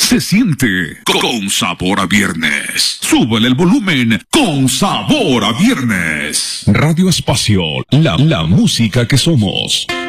se siente con sabor a viernes. Súbele el volumen con sabor a viernes. Radio Espacio, la música que somos.